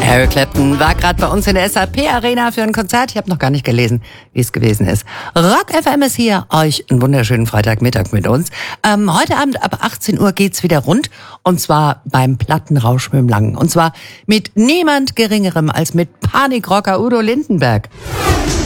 Eric Clapton war gerade bei uns in der SAP-Arena für ein Konzert. Ich habe noch gar nicht gelesen, wie es gewesen ist. Rock FM ist hier. Euch einen wunderschönen Freitagmittag mit uns. Heute Abend ab 18 Uhr geht's wieder rund. Und zwar beim Plattenrausch mit dem Langen. Und zwar mit niemand Geringerem als mit Panikrocker Udo Lindenberg.